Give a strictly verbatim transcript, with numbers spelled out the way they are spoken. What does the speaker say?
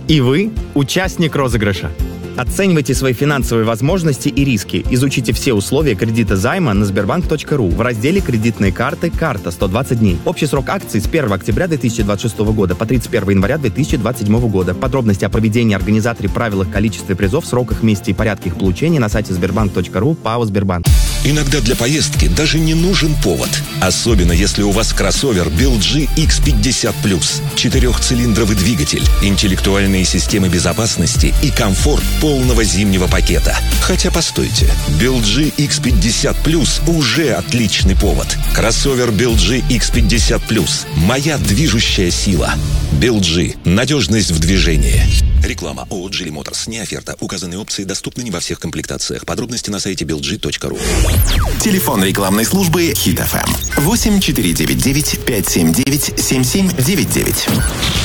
И вы участник розыгрыша. Оценивайте свои финансовые возможности и риски. Изучите все условия кредита займа на сбербанк точка ру в разделе «Кредитные карты. Карта. сто двадцать дней». Общий срок акций с первого октября две тысячи двадцать шестого года по тридцать первого января две тысячи двадцать седьмого года. Подробности о проведении, организаторе, правилах, количестве призов, сроках, месте и порядке их получения на сайте сбербанк точка ру, ПАО «Сбербанк». Иногда для поездки даже не нужен повод. Особенно, если у вас кроссовер би эл джи икс пятьдесят плюс. Четырехцилиндровый двигатель, интеллектуальные системы безопасности и комфорт полного зимнего пакета. Хотя, постойте, би эл джи икс пятьдесят плюс уже отличный повод. Кроссовер би эл джи икс пятьдесят плюс. Моя движущая сила. би эл джи. Надежность в движении. Реклама. ООО «Джили Моторс». Не оферта. Указанные опции доступны не во всех комплектациях. Подробности на сайте би эл джи точка ру. Телефон рекламной службы Хит эф эм. восемь четыре девять девять пять семь девять семь семь девять девять.